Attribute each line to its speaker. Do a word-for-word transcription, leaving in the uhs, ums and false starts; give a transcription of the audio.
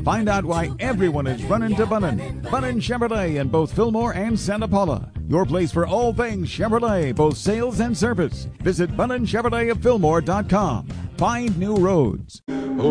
Speaker 1: Find out why everyone is running to Bunnin. Bunnin Chevrolet in both Fillmore and Santa Paula. Your place for all things Chevrolet, both sales and service. Visit Bunnin Chevrolet of Fillmore dot com. Find new roads.